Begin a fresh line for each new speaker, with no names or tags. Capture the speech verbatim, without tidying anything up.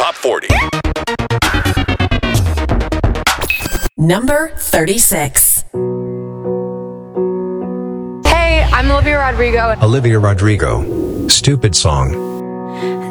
Top forty.
Number thirty-six.
Hey, I'm Olivia Rodrigo.
Olivia Rodrigo. Stupid Song.